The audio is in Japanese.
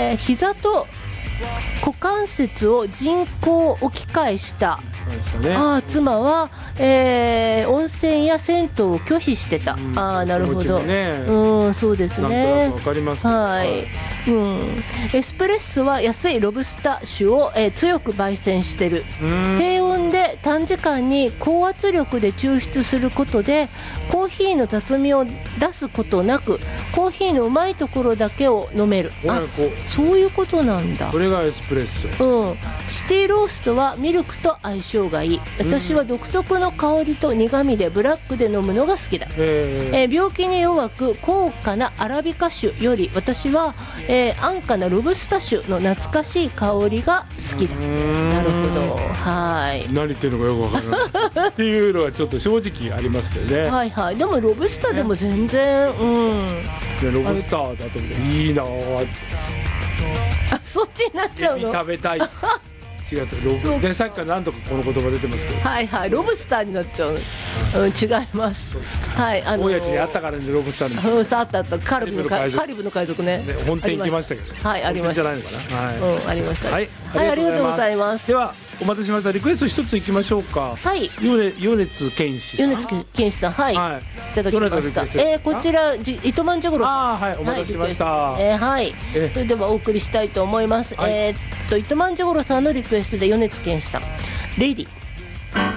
膝と股関節を人工置き換えした妻は、温泉や銭湯を拒否してた。なるほど、そうですね。 なんとなくわかります。 はい、エスプレッソは安いロブスター酒を、強く焙煎してる。低温で短時間に高圧力で抽出することでコーヒーの雑味を出すことなくコーヒーのうまいところだけを飲める。そういうことなんだ。 これがエスプレッソ。 シティローストはミルクと相性がいい。私は独特の香りと苦味でブラックで飲むのが好きだ。病気に弱く高価なアラビカ酒より私は、安価なロブスタ酒の懐かしい香りが好きだ。なるほど。はい。 何言ってるのかよくわからないっていうのはちょっと正直ありますけどね。 はいはい。でもロブスタでも全然、 ロブスターだといいな。 そっちになっちゃうの。 食べたい。違うロブでさっきから何度かこの言葉出てますけど、 はいはい、ロブスターになっちゃう。違います。 そうですか。 はい、 大家地にあったからね、ロブスターのあったカリブの海賊ね。 本店行きましたけど。 はい、ありました。 じゃないのかな。 ありました。 はい、 ありがとうございます。 ではお待たせしました。リクエスト一ついきましょうか。 はい。 米津玄師さん。 米津玄師さん、はい。いただきました。こちら糸満ジャゴロさん。 はい、お待たせしました。 はい。それではお送りしたいと思います。糸満ジャゴロさんのリクエストで米津玄師さん、レディ。